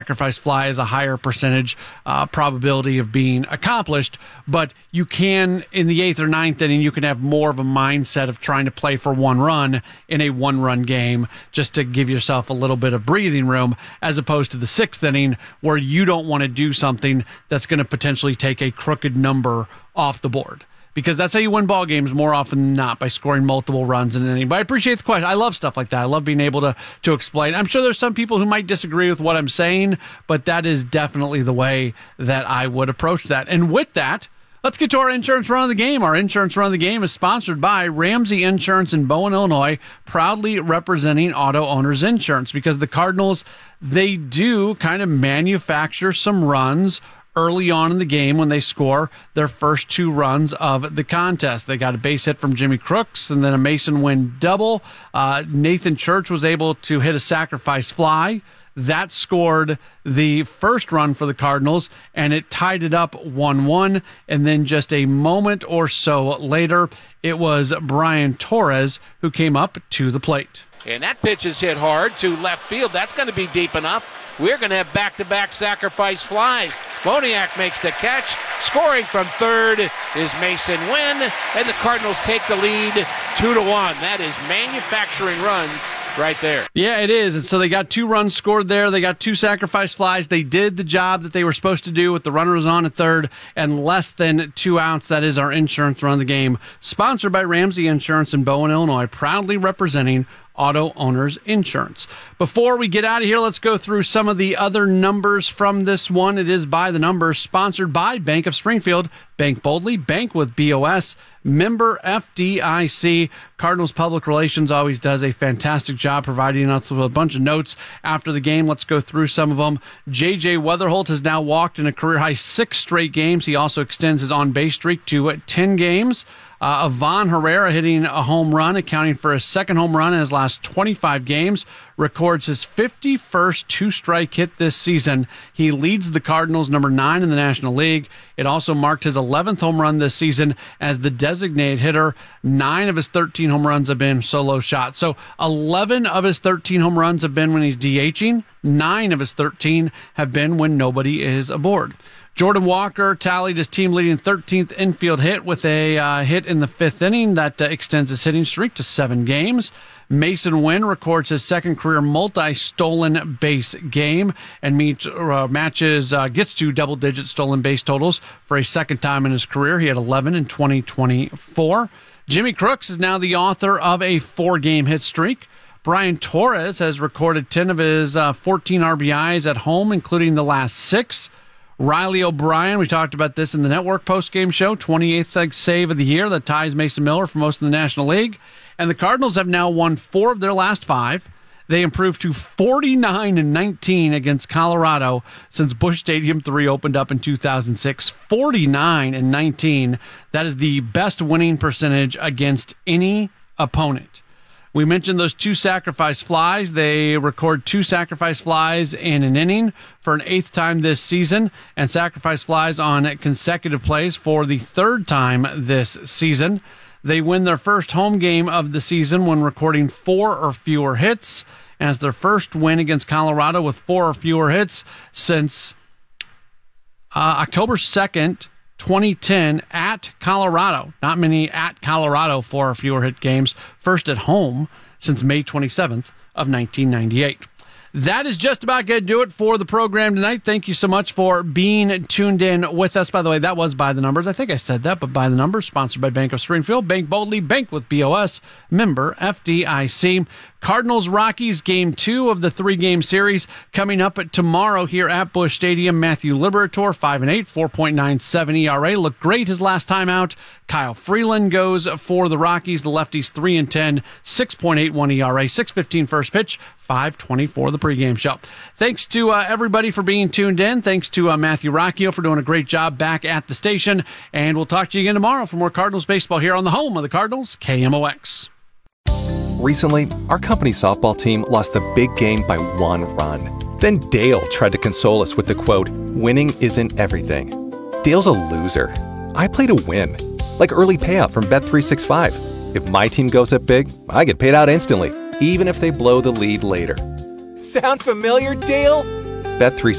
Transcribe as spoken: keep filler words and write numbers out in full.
sacrifice fly is a higher percentage uh, probability of being accomplished, but you can, in the eighth or ninth inning, you can have more of a mindset of trying to play for one run in a one-run game just to give yourself a little bit of breathing room, as opposed to the sixth inning where you don't want to do something that's going to potentially take a crooked number off the board. Because that's how you win ball games more often than not, by scoring multiple runs in an inning. But I appreciate the question. I love stuff like that. I love being able to to explain. I'm sure there's some people who might disagree with what I'm saying, but that is definitely the way that I would approach that. And with that, let's get to our insurance run of the game. Our insurance run of the game is sponsored by Ramsey Insurance in Bowen, Illinois, proudly representing auto owners insurance, because the Cardinals, they do kind of manufacture some runs early on in the game when they score their first two runs of the contest. They got a base hit from Jimmy Crooks and then a Mason Wynn double. Uh, Nathan Church was able to hit a sacrifice fly. That scored the first run for the Cardinals, and it tied it up one one. And then just a moment or so later, it was Brian Torres who came up to the plate. And that pitch is hit hard to left field. That's going to be deep enough. We're going to have back-to-back sacrifice flies. Moniak makes the catch. Scoring from third is Mason Wynn, and the Cardinals take the lead two to one. That is manufacturing runs right there. Yeah, it is. And so they got two runs scored there. They got two sacrifice flies. They did the job that they were supposed to do with the runners on at third and less than two outs. That is our insurance run of the game. Sponsored by Ramsey Insurance in Bowen, Illinois, proudly representing auto owners insurance. Before we get out of here, let's go through some of the other numbers from this one. It is By the Numbers, sponsored by Bank of Springfield. Bank boldly, bank with B O S, member F D I C. Cardinals Public Relations always does a fantastic job providing us with a bunch of notes after the game. Let's go through some of them. J J Weatherholt has now walked in a career-high six straight games. He also extends his on-base streak to ten games. Uh, Ivan Herrera hitting a home run, accounting for his second home run in his last twenty-five games, records his fifty-first two-strike hit this season. He leads the Cardinals, number nine in the National League. It also marked his eleventh home run this season as the designated hitter. Nine of his thirteen home runs have been solo shots. So eleven of his thirteen home runs have been when he's DHing. Nine of his thirteen have been when nobody is aboard. Jordan Walker tallied his team-leading thirteenth infield hit with a uh, hit in the fifth inning that uh, extends his hitting streak to seven games. Mason Wynn records his second career multi-stolen base game and meets, uh, matches, uh, gets to double-digit stolen base totals for a second time in his career. He had eleven in twenty twenty-four. Jimmy Crooks is now the author of a four-game hit streak. Brian Torres has recorded ten of his uh, fourteen R B Is at home, including the last six. Riley O'Brien, we talked about this in the network postgame show, twenty-eighth save of the year that ties Mason Miller for most of the National League. And the Cardinals have now won four of their last five. They improved to forty-nine and nineteen against Colorado since Busch Stadium three opened up in two thousand six. forty-nine and nineteen. That is the best winning percentage against any opponent. We mentioned those two sacrifice flies. They record two sacrifice flies in an inning for an eighth time this season, and sacrifice flies on consecutive plays for the third time this season. They win their first home game of the season when recording four or fewer hits, as their first win against Colorado with four or fewer hits since uh, October second, twenty ten at Colorado. Not many at Colorado four or fewer hit games. First at home since May twenty-seventh of nineteen ninety-eight. That is just about going to do it for the program tonight. Thank you so much for being tuned in with us. By the way, that was By the Numbers. I think I said that, but By the Numbers, sponsored by Bank of Springfield. Bank boldly, bank with B O S, member F D I C. Cardinals-Rockies, game two of the three-game series coming up tomorrow here at Busch Stadium. Matthew Liberatore, five and eight, four point nine seven E R A. Looked great his last time out. Kyle Freeland goes for the Rockies. The lefties, three and ten, six point eight one E R A, six fifteen first pitch, five twenty-four the pregame show. Thanks to uh, everybody for being tuned in. Thanks to uh, Matthew Rocchio for doing a great job back at the station. And we'll talk to you again tomorrow for more Cardinals baseball here on the home of the Cardinals, K M O X. Recently, our company softball team lost a big game by one run. Then Dale tried to console us with the quote, "Winning isn't everything." Dale's a loser. I play to win. Like early payout from Bet three sixty-five. If my team goes up big, I get paid out instantly, even if they blow the lead later. Sound familiar, Dale? Bet three